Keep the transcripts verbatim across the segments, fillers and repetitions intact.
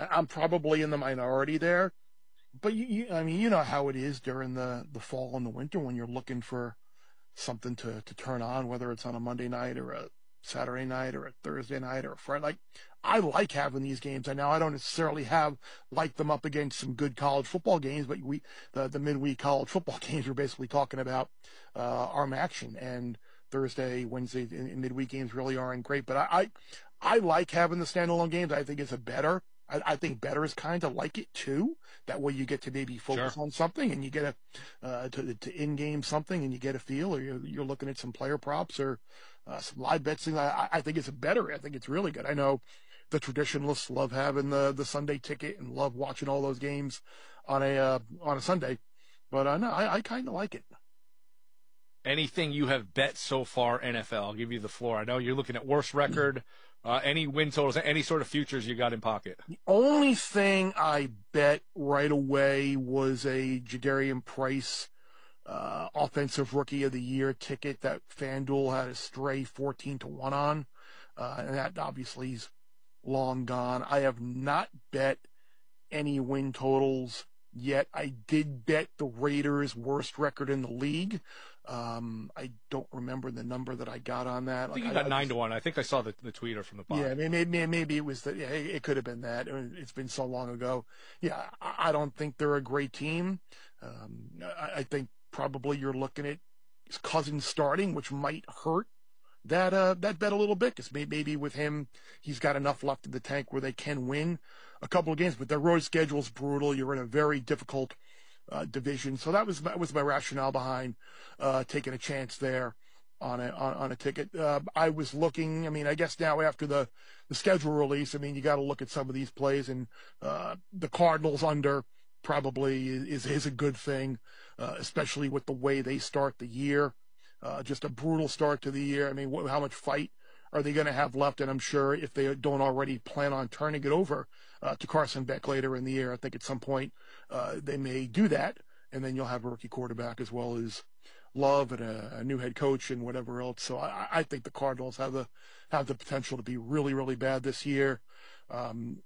I'm probably in the minority there. But you, you, I mean, you know how it is during the, the fall and the winter when you're looking for something to, to turn on, whether it's on a Monday night or a Saturday night or a Thursday night or a Friday. Like, I like having these games. I know I don't necessarily have, like them up against some good college football games, but we, the, the midweek college football games, we're basically talking about, uh, arm action, and Thursday, Wednesday, and, and midweek games really aren't great. But I, I, I like having the standalone games. I think it's a better. I, I think better is kind of like it too. That way you get to maybe focus Sure. on something and you get a, uh, to, to in-game something and you get a feel, or you're, you're looking at some player props or, uh, some live bets things. I, I think it's a better. I think it's really good. I know the traditionalists love having the, the Sunday ticket and love watching all those games on a, uh, on a Sunday, but uh, no, I, I kind of like it. Anything you have bet so far, N F L? I'll give you the floor. I know you're looking at worst record, uh, any win totals, any sort of futures you got in pocket. The only thing I bet right away was a Jadarian Price, uh, offensive rookie of the year ticket that FanDuel had a stray fourteen to one on. Uh, and that obviously is long gone. I have not bet any win totals yet. I did bet the Raiders' worst record in the league. Um, I don't remember the number that I got on that. I think Like, you got I, I nine just, to one. I think I saw the, the tweeter from the bot. yeah, maybe, maybe, maybe it was the, yeah, it could have been that. It's been so long ago. Yeah, I, I don't think they're a great team. Um, I, I think probably you're looking at Cousins starting, which might hurt that, uh, that bet a little bit, because maybe with him, he's got enough left in the tank where they can win a couple of games, but their road schedule's brutal. You're in a very difficult, uh, division. So that was, that was my rationale behind, uh, taking a chance there on a, on, on a ticket. Uh, I was looking, I mean, I guess now after the, the schedule release, I mean, you got to look at some of these plays, and, uh, the Cardinals under probably is, is a good thing, uh, especially with the way they start the year. Uh, just a brutal start to the year. I mean, wh- how much fight are they going to have left? And I'm sure if they don't already plan on turning it over, uh, to Carson Beck later in the year, I think at some point, uh, they may do that. And then you'll have a rookie quarterback as well as Love and a, a new head coach and whatever else. So I, I think the Cardinals have the, have the potential to be really, really bad this year. Um,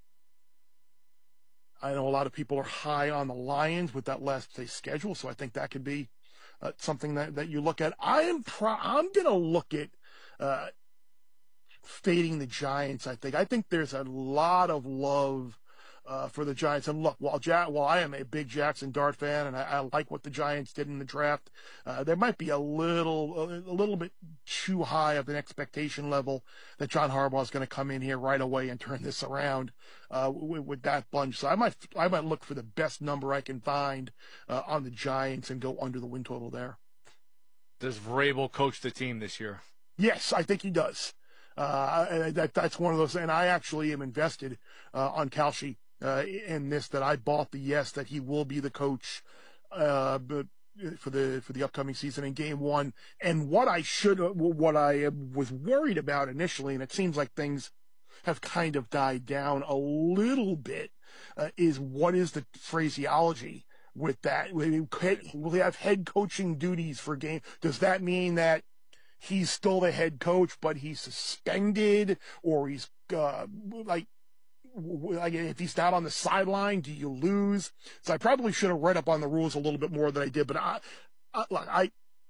I know a lot of people are high on the Lions with that last place schedule, so I think that could be uh, something that, that you look at. I am pro- I'm going to look at uh, fading the Giants. I think I think there's a lot of love uh, for the Giants. And look, while ja- while I am a big Jackson Dart fan and I, I like what the Giants did in the draft, uh, there might be a little a, a little bit too high of an expectation level that John Harbaugh is going to come in here right away and turn this around uh, with, with that bunch. So I might I might look for the best number I can find uh, on the Giants and go under the win total there. Does Vrabel coach the team this year? Yes, I think he does. Uh, that that's one of those, and I actually am invested uh, on Kalshi uh, in this. That I bought the yes that he will be the coach uh, but for the for the upcoming season in Game One. And what I should, what I was worried about initially, and it seems like things have kind of died down a little bit, uh, is what is the phraseology with that? Will he have head coaching duties for game? Does that mean that he's still the head coach, but he's suspended, or he's uh, like, like if he's not on the sideline, do you lose? So I probably should have read up on the rules a little bit more than I did. But I, I, look, I,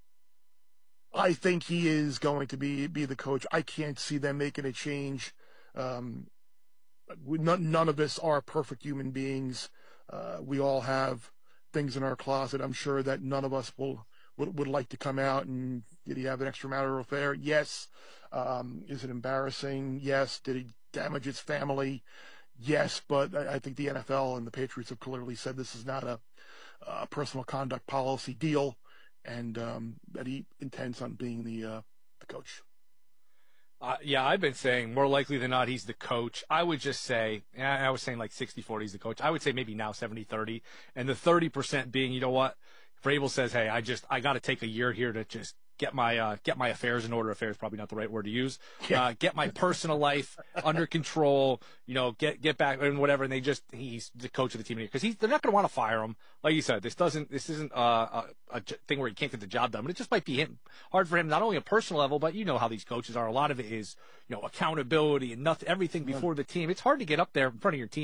I think he is going to be be the coach. I can't see them making a change. Um, we, none, none of us are perfect human beings. Uh, we all have things in our closet. I'm sure that none of us will. Would, would like to come out and did he have an extramarital affair? Yes. Um, is it embarrassing? Yes. Did he damage his family? Yes. But I, I think the N F L and the Patriots have clearly said this is not a, a personal conduct policy deal, and um, that he intends on being the uh, the coach. Uh, yeah, I've been saying more likely than not he's the coach. I would just say, and I was saying like sixty forty he's the coach. I would say maybe now seventy thirty, and the thirty percent being, you know what? Vrabel says, hey, I just, I got to take a year here to just get my, uh, get my affairs in order. Affairs probably not the right word to use. Yeah. Uh, get my personal life under control, you know, get, get back and whatever. And they just, he's the coach of the team because he's, they're not going to want to fire him. Like you said, this doesn't, this isn't uh, a, a thing where he can't get the job done, but it just might be him. Hard for him, not only a personal level, but you know how these coaches are. A lot of it is, you know, accountability and nothing, everything before the team. It's hard to get up there in front of your team